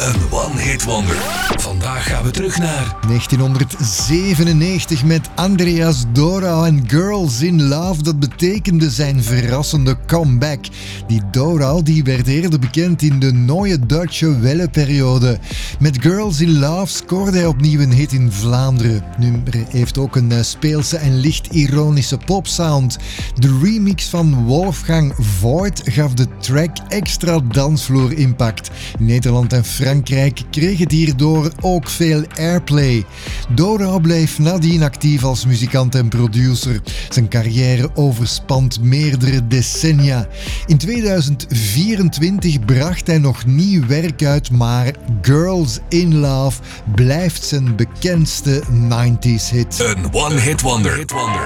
Een one-hit wonder. Vandaag gaan we terug naar 1997 met Andreas Dorau en Girls in Love. Dat betekende zijn verrassende comeback. Die Dorau die werd eerder bekend in de Neue Deutsche Welle-periode. Met Girls in Love scoorde hij opnieuw een hit in Vlaanderen. Het nummer heeft ook een speelse en licht ironische popsound. De remix van Wolfgang Voigt gaf de track extra dansvloer-impact. In Nederland en Frankrijk kreeg het hierdoor ook veel airplay. Dorau bleef nadien actief als muzikant en producer. Zijn carrière overspant meerdere decennia. In 2024 bracht hij nog nieuw werk uit, maar Girls in Love blijft zijn bekendste 90s hit. een one-hit wonder.